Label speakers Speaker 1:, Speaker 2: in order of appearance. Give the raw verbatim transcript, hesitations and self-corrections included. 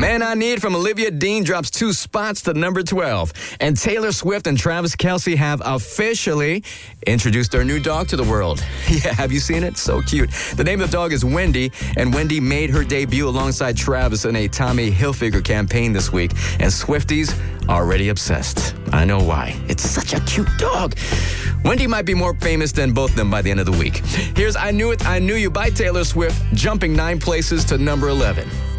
Speaker 1: Man I Need from Olivia Dean drops two spots to number twelve. And Taylor Swift and Travis Kelce have officially introduced their new dog to the world. Yeah, have you seen it? So cute. The name of the dog is Wendy, and Wendy made her debut alongside Travis in a Tommy Hilfiger campaign this week. And Swifties already obsessed. I know why. It's such a cute dog. Wendy might be more famous than both of them by the end of the week. Here's I Knew It, I Knew You by Taylor Swift, jumping nine places to number eleven.